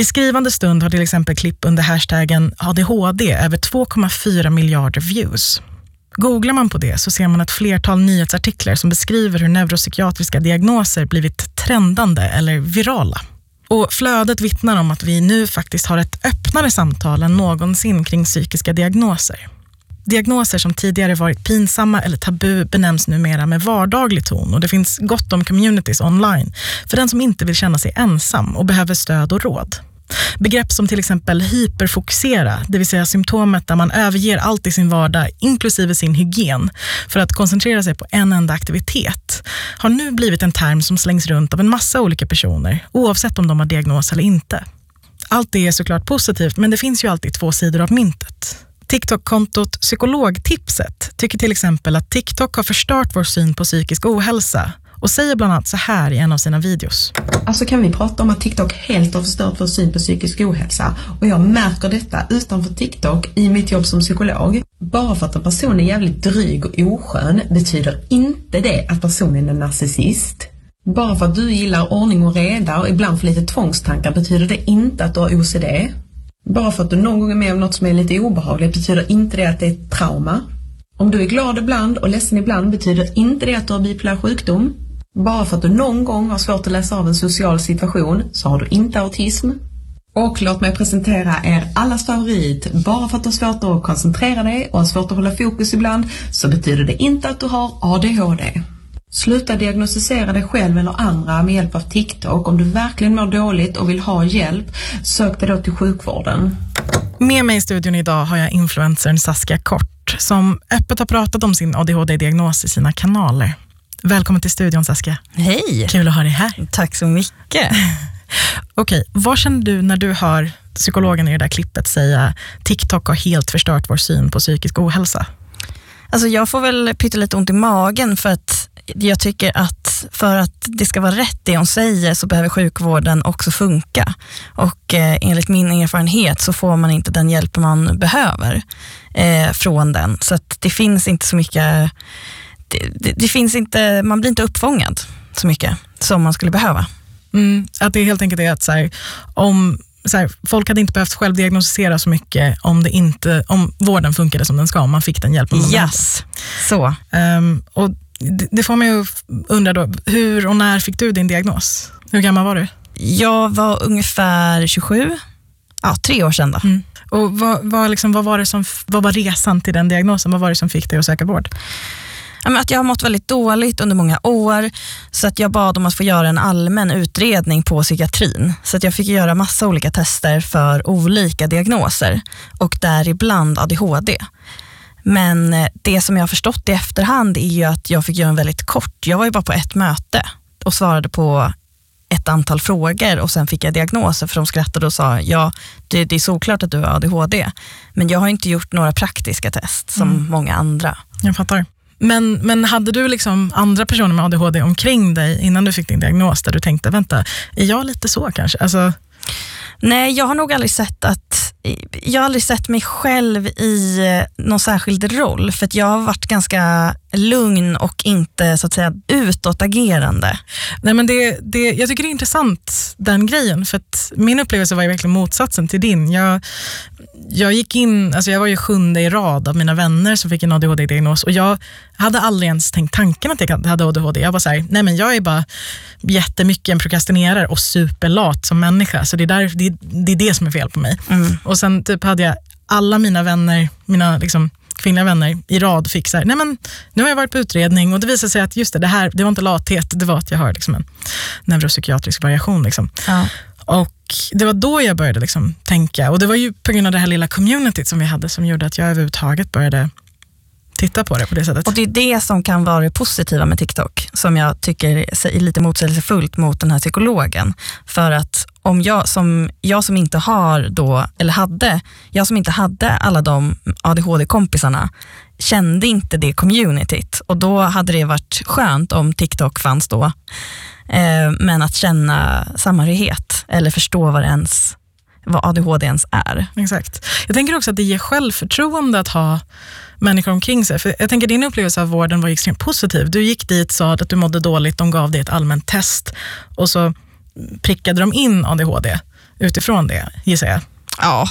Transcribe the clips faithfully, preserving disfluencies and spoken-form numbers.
I skrivande stund har till exempel klipp under hashtaggen A D H D över två komma fyra miljarder views. Googlar man på det så ser man ett flertal nyhetsartiklar som beskriver hur neuropsykiatriska diagnoser blivit trendande eller virala. Och flödet vittnar om att vi nu faktiskt har ett öppnare samtal än någonsin kring psykiska diagnoser. Diagnoser som tidigare varit pinsamma eller tabu benämns numera med vardaglig ton och det finns gott om communities online för den som inte vill känna sig ensam och behöver stöd och råd. Begrepp som till exempel hyperfokusera, det vill säga symptomet där man överger allt i sin vardag, inklusive sin hygien, för att koncentrera sig på en enda aktivitet, har nu blivit en term som slängs runt av en massa olika personer, oavsett om de har diagnos eller inte. Allt det är såklart positivt, men det finns ju alltid två sidor av myntet. TikTok-kontot Psykologtipset tycker till exempel att TikTok har förstört vår syn på psykisk ohälsa och säger bland annat så här i en av sina videos. Alltså kan vi prata om att TikTok helt har förstört vår syn på psykisk ohälsa, och jag märker detta utanför TikTok i mitt jobb som psykolog. Bara för att en person är jävligt dryg och oskön betyder inte det att personen är narcissist. Bara för att du gillar ordning och reda och ibland för lite tvångstankar betyder det inte att du har O C D. Bara för att du någon gång är med om något som är lite obehagligt betyder inte det att det är ett trauma. Om du är glad ibland och ledsen ibland betyder inte det att du har bipolär sjukdom. Bara för att du någon gång har svårt att läsa av en social situation så har du inte autism. Och låt mig presentera er allas favorit. Bara för att du har svårt att koncentrera dig och har svårt att hålla fokus ibland så betyder det inte att du har A D H D. Sluta diagnostisera dig själv eller andra med hjälp av TikTok. Om du verkligen mår dåligt och vill ha hjälp, sök dig då till sjukvården. Med mig i studion idag har jag influencern Saskia Kort som öppet har pratat om sin A D H D-diagnos i sina kanaler. Välkommen till studion, Saskia. Hej! Kul att ha dig här. Tack så mycket. Okej, vad känner du när du hör psykologen i det där klippet säga TikTok har helt förstört vår syn på psykisk ohälsa? Alltså jag får väl pyttelite ont i magen för att jag tycker att för att det ska vara rätt det hon säger så behöver sjukvården också funka. Och eh, enligt min erfarenhet så får man inte den hjälp man behöver eh, från den. Så att det finns inte så mycket... Det, det, det finns inte, man blir inte uppfångad så mycket som man skulle behöva. Mm, att det helt enkelt är att så här, om, så här, folk hade inte behövt självdiagnostisera så mycket om, det inte, om vården funkade som den ska, om man fick den hjälpen man yes. Så. Um, och det, det får mig att undra då, hur och när fick du din diagnos? Hur gammal var du? Jag var ungefär tjugosju, ja, tre år sedan då. Mm. Och vad, vad, liksom, vad, var det som, vad var resan till den diagnosen? Vad var det som fick dig att söka vård? Att jag har mått väldigt dåligt under många år så att jag bad om att få göra en allmän utredning på psykiatrin. Så att jag fick göra massa olika tester för olika diagnoser och däribland A D H D. Men det som jag har förstått i efterhand är ju att jag fick göra en väldigt kort. Jag var ju bara på ett möte och svarade på ett antal frågor och sen fick jag diagnoser för de skrattade och sa ja, det, det är såklart att du har A D H D. Men jag har inte gjort några praktiska test som mm. många andra. Jag fattar. Men, men hade du liksom andra personer med A D H D omkring dig innan du fick din diagnos där du tänkte, vänta, är jag lite så kanske? Alltså... Nej, jag har nog aldrig sett att jag har aldrig sett mig själv i någon särskild roll för att jag har varit ganska lugn och inte så att säga utåtagerande. Nej, men det, det, jag tycker det är intressant den grejen för att min upplevelse var ju verkligen motsatsen till din. Jag, jag gick in, alltså jag var ju sjunde i rad av mina vänner som fick en A D H D-diagnos och jag hade aldrig ens tänkt tanken att jag hade A D H D. Jag var så här, nej men jag är bara jättemycket en prokrastinerare och superlat som människa så det är, där, det, det är det som är fel på mig. Mm. Och sen typ hade jag alla mina vänner, mina liksom kvinnliga vänner i rad fick så här, nej men nu har jag varit på utredning och det visade sig att just det, det här, det var inte lathet, det var att jag har liksom en neuropsykiatrisk variation liksom. Ja. Och det var då jag började liksom tänka och det var ju på grund av det här lilla communityt som vi hade som gjorde att jag överhuvudtaget började titta på det på det sättet. Och det är det som kan vara det positiva med TikTok som jag tycker är lite motsägelsefullt mot den här psykologen. För att om jag som, jag som inte har då, eller hade, jag som inte hade alla de A D H D-kompisarna kände inte det communityt och då hade det varit skönt om TikTok fanns då. Eh, men att känna samhörighet eller förstå vad det ens vad A D H D ens är. Exakt. Jag tänker också att det ger självförtroende att ha människor omkring sig. För jag tänker din upplevelse av vården var extremt positiv. Du gick dit, sa att du mådde dåligt, de gav dig ett allmänt test och så prickade de in A D H D. utifrån det, gissar jag. Ja.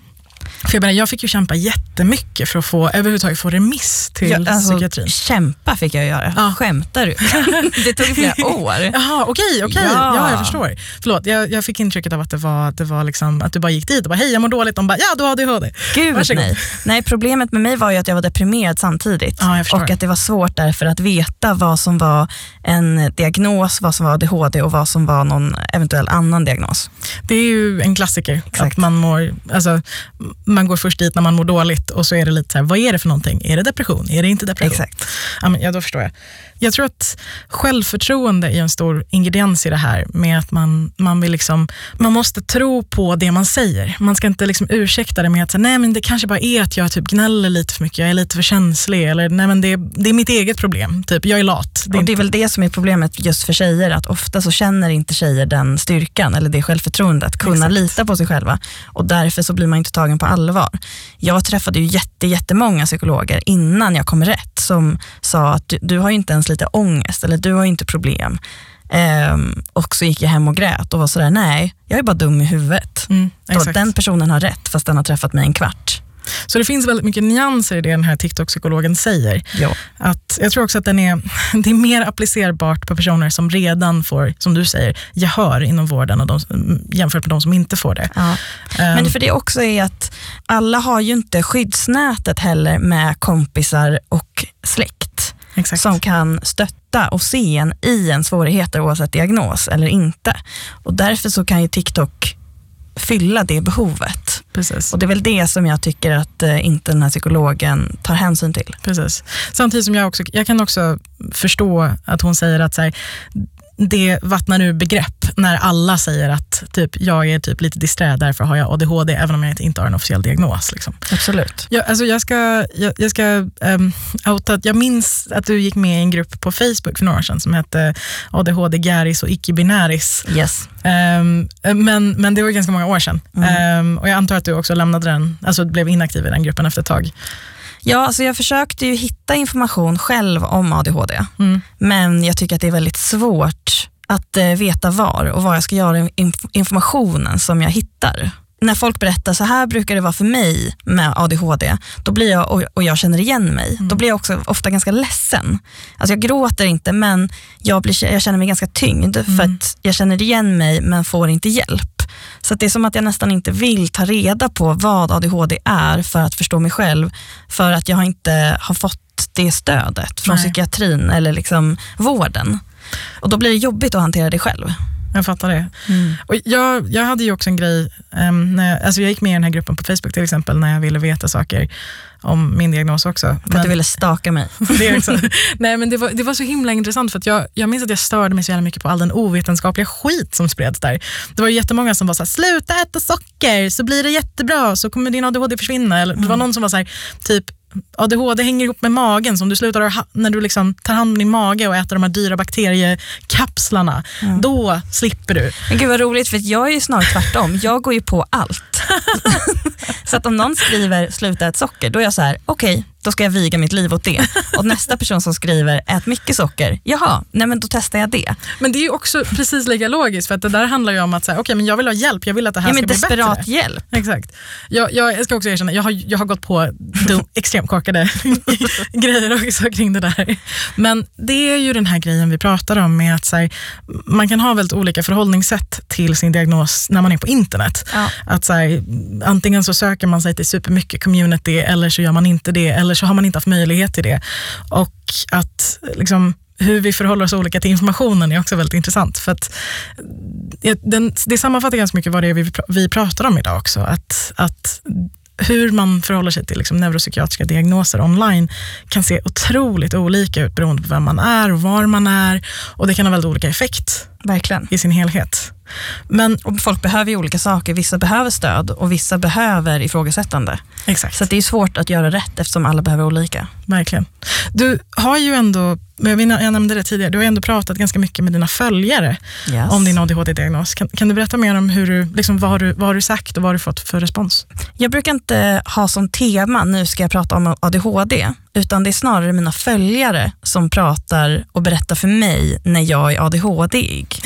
För jag, menar, jag fick ju kämpa jättemycket för att få överhuvudtaget få remiss till ja, alltså, psykiatrin. Kämpa fick jag göra. Ja. Skämtar du? Det tog flera år. Jaha, okej, okej. Ja. Ja, jag förstår. Förlåt, jag, jag fick intrycket av att det var, det var liksom, att du bara gick dit och bara, hej, jag mår dåligt. De bara, ja, du har A D H D. Gud, Varsågod. nej. Nej, problemet med mig var ju att jag var deprimerad samtidigt. Ja, jag förstår. Och att det var svårt därför att veta vad som var en diagnos, vad som var A D H D och vad som var någon eventuell annan diagnos. Det är ju en klassiker. Exakt. Att man mår, alltså, man går först dit när man mår dåligt och så är det lite så här, vad är det för någonting? Är det depression? Är det inte depression? Exakt. Ja, men, ja, då förstår jag. Jag tror att självförtroende är en stor ingrediens i det här med att man, man vill liksom, man måste tro på det man säger. Man ska inte liksom ursäkta det med att säga, nej men det kanske bara är att jag typ gnäller lite för mycket, jag är lite för känslig, eller nej men det, det är mitt eget problem, typ jag är lat. Det är och det är inte... väl det som är problemet just för tjejer, att ofta så känner inte tjejer den styrkan eller det självförtroendet att kunna Exakt. lita på sig själva, och därför så blir man inte tagen på allvar. Jag träffade ju jätte, jättemånga psykologer innan jag kom rätt som sa att du, du har ju inte ens lite ångest eller du har ju inte problem. Ehm, och så gick jag hem och grät och var sådär, nej, jag är bara dum i huvudet. Mm, Då den personen har rätt fast den har träffat mig en kvart. Så det finns väldigt mycket nyanser i det den här TikTok-psykologen säger. Ja. Att, jag tror också att den är, det är mer applicerbart på personer som redan får, som du säger, gehör inom vården och de, jämfört med de som inte får det. Ja. Men för det också är att alla har ju inte skyddsnätet heller med kompisar och släkt. Exakt. Som kan stötta och se en i en svårigheter oavsett diagnos eller inte. Och därför så kan ju TikTok fylla det behovet. Precis. Och det är väl det som jag tycker att eh, inte den här psykologen tar hänsyn till. Precis. Samtidigt som jag också, jag kan också förstå att hon säger att så här, det vattnar ur begrepp när alla säger att typ, jag är typ lite disträ, därför har jag A D H D även om jag inte har en officiell diagnos. Liksom. Absolut. Jag, alltså jag ska, jag, jag ska um, outa, jag minns att du gick med i en grupp på Facebook för några år sedan som hette A D H D, Gäris och icke-binäris. Yes. Um, men, men det var ganska många år sedan. Mm. Um, och jag antar att du också lämnade den, alltså blev inaktiv i den gruppen efter ett tag. Ja, alltså jag försökte ju hitta information själv om A D H D. Mm. Men jag tycker att det är väldigt svårt att eh, veta var och vad jag ska göra med inf- informationen som jag hittar. När folk berättar så här brukar det vara för mig med A D H D, då blir jag, och, och jag känner igen mig, mm. då blir jag också ofta ganska ledsen. Alltså jag gråter inte, men jag, blir, jag känner mig ganska tyngd mm. för att jag känner igen mig men får inte hjälp. Så att det är som att jag nästan inte vill ta reda på vad A D H D är för att förstå mig själv, för att jag inte har fått det stödet från Nej. psykiatrin eller liksom vården. Och då blir det jobbigt att hantera det själv. Jag fattar det. Mm. Och jag, jag hade ju också en grej, um, när jag, alltså jag gick med i den här gruppen på Facebook till exempel när jag ville veta saker om min diagnos också. För men, att du ville staka mig. Det också. Nej, men det var, det var så himla intressant för att jag, jag minns att jag störde mig så jävla mycket på all den ovetenskapliga skit som spreds där. Det var ju jättemånga som var så här, sluta äta socker så blir det jättebra, så kommer din A D H D försvinna. Eller, mm. Det var någon som var så här, typ A D H D hänger ihop med magen, så om du slutar när du liksom tar hand om din mage och äter de här dyra bakteriekapslarna, mm. då slipper du. Men gud vad roligt, för jag är ju snarare tvärtom. Jag går ju på allt. Så att om någon skriver sluta äta socker, då är jag så här, okej, okay, då ska jag viga mitt liv åt det. Och nästa person som skriver ät mycket socker, jaha, nej men då testar jag det. Men det är ju också precis lika logiskt, för att det där handlar ju om att säga, okej, okay, men jag vill ha hjälp, jag vill att det här ja, ska bli bättre. Ja, men desperat hjälp. Exakt. Jag, jag ska också erkänna, jag har, jag har gått på dum, extremt korkade grejer också kring det där. Men det är ju den här grejen vi pratar om med att så här, man kan ha väldigt olika förhållningssätt till sin diagnos när man är på internet. Ja. Att så här, antingen så söker man sig till supermycket community eller så gör man inte det, eller så har man inte haft möjlighet till det. Och att liksom, hur vi förhåller oss olika till informationen är också väldigt intressant. För att den, det sammanfattar ganska mycket vad det är vi, vi pratar om idag också. Att, att hur man förhåller sig till liksom neuropsykiatriska diagnoser online kan se otroligt olika ut beroende på vem man är och var man är. Och det kan ha väldigt olika effekt. Verkligen. I sin helhet. Men, och folk behöver ju olika saker. Vissa behöver stöd och vissa behöver ifrågasättande. Exakt. Så det är svårt att göra rätt eftersom alla behöver olika. Verkligen. Du har ju ändå Jag nämnde det tidigare, du har ändå pratat ganska mycket med dina följare yes. om din A D H D-diagnos. Kan, kan du berätta mer om hur du, liksom, vad, har du, vad har du sagt och vad har du fått för respons? Jag brukar inte ha som tema, nu ska jag prata om A D H D, utan det är snarare mina följare som pratar och berättar för mig när jag är A D H D-ig.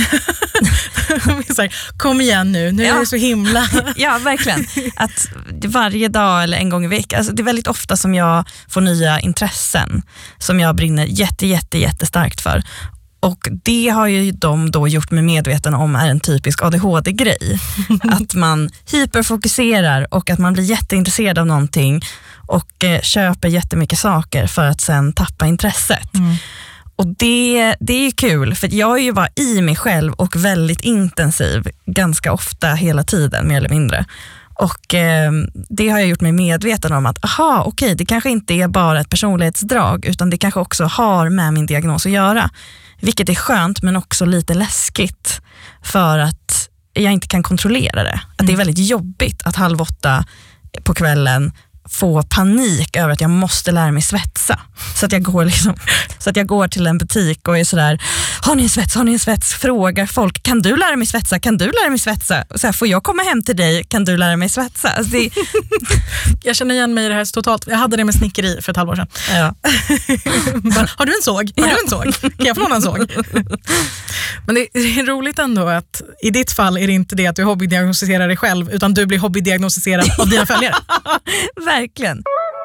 Kom igen nu, nu ja. är det så himla... Ja, verkligen. Att varje dag eller en gång i veckan, alltså det är väldigt ofta som jag får nya intressen som jag brinner jätte, jätte, jättestarkt för. Och det har ju de då gjort mig medveten om är en typisk A D H D-grej. Att man hyperfokuserar och att man blir jätteintresserad av någonting och eh, köper jättemycket saker för att sen tappa intresset. Mm. Och det, det är ju kul, för jag är ju bara i mig själv och väldigt intensiv ganska ofta hela tiden, mer eller mindre. Och eh, det har jag gjort mig medveten om att aha, okej, det kanske inte är bara ett personlighetsdrag, utan det kanske också har med min diagnos att göra. Vilket är skönt men också lite läskigt för att jag inte kan kontrollera det. Att det är väldigt jobbigt att halv åtta på kvällen få panik över att jag måste lära mig svetsa. Så att jag går liksom, så att jag går till en butik och är sådär, har ni en svets, har ni en svets? Frågar folk, kan du lära mig svetsa? Kan du lära mig svetsa? Och så här, får jag komma hem till dig? Kan du lära mig svetsa? Alltså det... Jag känner igen mig i det här totalt. Jag hade det med snickeri för ett halvår sedan. Ja. Har du en såg? Har du en såg? Kan jag få någon såg? Men det är roligt ändå att i ditt fall är det inte det att du hobbydiagnostiserar dig själv, utan du blir hobbydiagnostiserad av dina följare. Verkligen.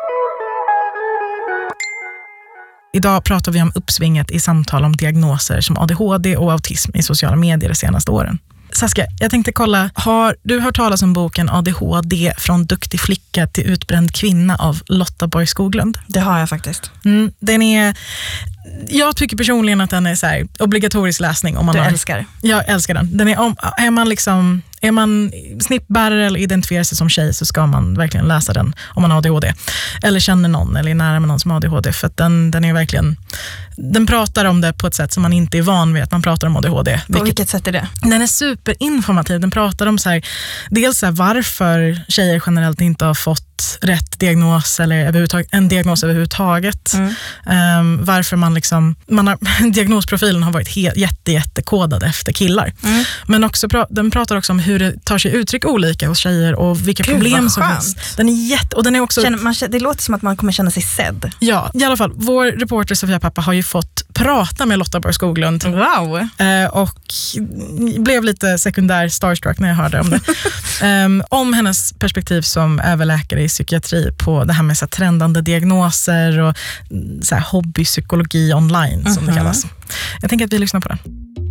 Idag pratar vi om uppsvinget i samtal om diagnoser som A D H D och autism i sociala medier de senaste åren. Saskia, jag tänkte kolla, har du hört talas om boken A D H D från duktig flicka till utbränd kvinna av Lotta Borg Skoglund? Det har jag faktiskt. Mm, den är... Jag tycker personligen att den är så här, obligatorisk läsning. Om man du har, älskar? Jag älskar den. den är, om, är man liksom... Är man snippbärare eller identifierar sig som tjej så ska man verkligen läsa den om man har A D H D. Eller känner någon eller är nära med någon som har A D H D. För att den, den är verkligen... Den pratar om det på ett sätt som man inte är van vid att man pratar om A D H D. På vilket, vilket sätt är det? Den är superinformativ. Den pratar om så här, dels så här, varför tjejer generellt inte har fått rätt diagnos eller överhuvudtaget, en diagnos överhuvudtaget. Mm. Um, varför man liksom... Man har, diagnosprofilen har varit he, jätte, jättekodad efter killar. Mm. Men också, den pratar också om hur det tar sig uttryck olika hos tjejer och vilka Gud, problem som finns. Den är jätte... Och den är också... Känner, man, det låter som att man kommer känna sig sedd. Ja, i alla fall. Vår reporter Sofia Pappa har ju fått prata med Lotta Borg Skoglund. Wow! Eh, och blev lite sekundär starstruck när jag hörde om det. um, om hennes perspektiv som överläkare i psykiatri på det här med så här, trendande diagnoser och så här, hobbypsykologi online som mm-hmm. det kallas. Jag tänker att vi lyssnar på det.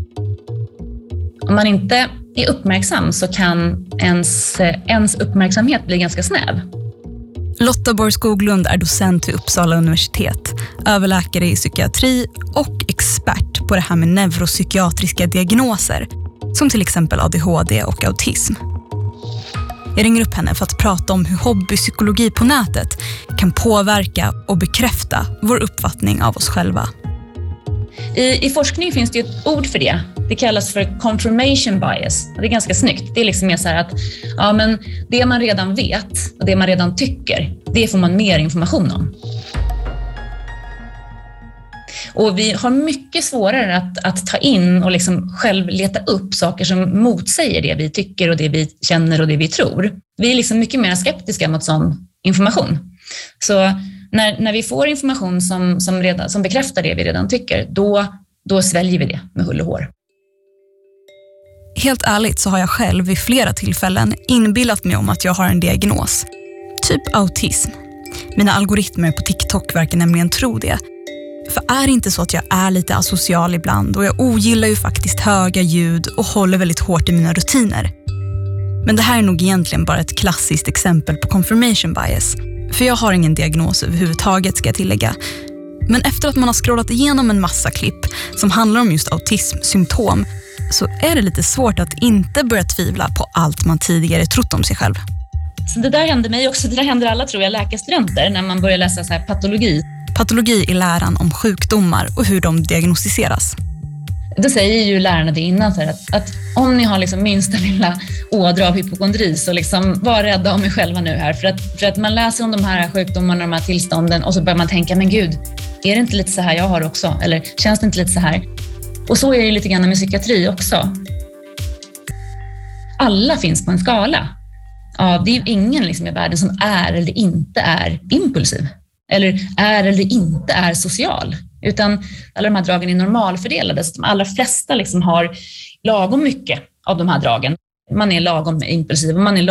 Om man inte är uppmärksam så kan ens, ens uppmärksamhet bli ganska snäv. Lotta Borg Skoglund är docent vid Uppsala universitet, överläkare i psykiatri och expert på det här med neuropsykiatriska diagnoser, som till exempel A D H D och autism. Jag ringer upp henne för att prata om hur hobbypsykologi på nätet kan påverka och bekräfta vår uppfattning av oss själva. I, I forskning finns det ett ord för det. Det kallas för confirmation bias. Det är ganska snyggt. Det är liksom mer så här att ja, men det man redan vet och det man redan tycker, det får man mer information om. Och vi har mycket svårare att, att ta in och liksom själv leta upp saker som motsäger det vi tycker och det vi känner och det vi tror. Vi är liksom mycket mer skeptiska mot sån information. Så när, när vi får information som, som, redan, som bekräftar det vi redan tycker, då, då sväljer vi det med hull och hår. Helt ärligt så har jag själv vid flera tillfällen inbillat mig om att jag har en diagnos. Typ autism. Mina algoritmer på TikTok verkar nämligen tro det. För är det inte så att jag är lite asocial ibland och jag ogillar ju faktiskt höga ljud och håller väldigt hårt i mina rutiner. Men det här är nog egentligen bara ett klassiskt exempel på confirmation bias. För jag har ingen diagnos överhuvudtaget, ska jag tillägga. Men efter att man har scrollat igenom en massa klipp som handlar om just autism-symptom så är det lite svårt att inte börja tvivla på allt man tidigare trott om sig själv. Så det där händer mig också, det där händer alla tror jag läkarstudenter när man börjar läsa så här patologi. Patologi är läran om sjukdomar och hur de diagnostiseras. Då säger ju lärarna det innan så här att, att om ni har liksom minsta lilla ådra av hypokondri så liksom var rädda om er själva nu här. För att, för att man läser om de här sjukdomarna, de här tillstånden och så börjar man tänka, men gud, Är det inte lite så här jag har också? Eller känns det inte lite så här? Och så är det lite grann med psykiatri också. Alla finns på en skala. Ja, det är ingen liksom i världen som är eller inte är impulsiv. Eller är eller inte är social. Utan alla de här dragen är normalfördelade. Så de allra flesta liksom har lagom mycket av de här dragen. Man är lagom impulsiv och man är